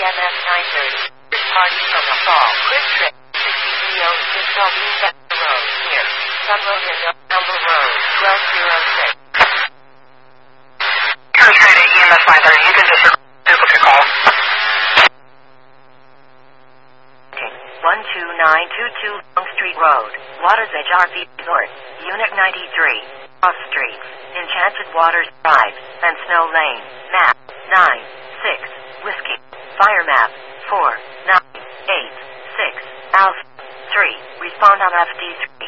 EMS 930. Party from the fall. Quick trip. 60 installed New Road near Sun Road and Number Road. 1206. Carriage to EMS 930. You can just duplicate call. 12922 Long Street Road, Waters Edge RV Resort, Unit 93, Cross Streets, Enchanted Waters Drive, and Snow Lane, map 96, Whiskey, fire map 4986, Alpha 3, respond on FD3.